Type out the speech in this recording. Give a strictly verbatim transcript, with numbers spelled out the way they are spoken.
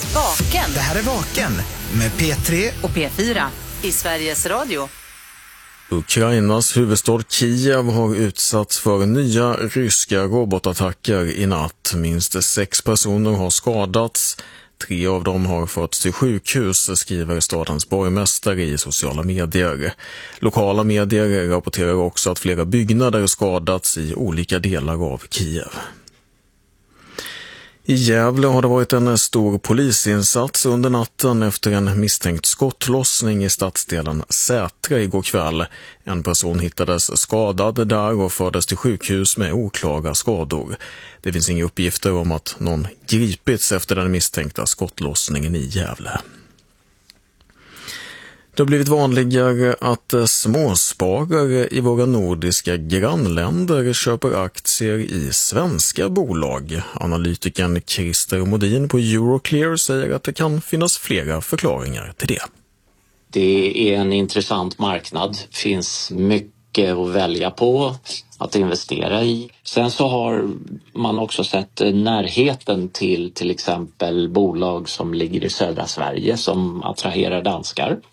Vaken. Det här är Vaken med P tre och P fyra i Sveriges Radio. Ukrainas huvudstad Kiev har utsatts för nya ryska robotattacker i natt. Minst sex personer har skadats. Tre av dem har förts till sjukhus, skriver stadens borgmästare i sociala medier. Lokala medier rapporterar också att flera byggnader skadats i olika delar av Kiev. I Gävle har det varit en stor polisinsats under natten efter en misstänkt skottlossning i stadsdelen Sätra igår kväll. En person hittades skadad där och fördes till sjukhus med oklara skador. Det finns inga uppgifter om att någon gripits efter den misstänkta skottlossningen i Gävle. Det har blivit vanligare att småsparare i våra nordiska grannländer köper aktier i svenska bolag. Analytikern Christer Modin på Euroclear säger att det kan finnas flera förklaringar till det. Det är en intressant marknad, finns mycket att välja på, att investera i. Sen så har man också sett närheten till till exempel bolag som ligger i södra Sverige som attraherar danskar.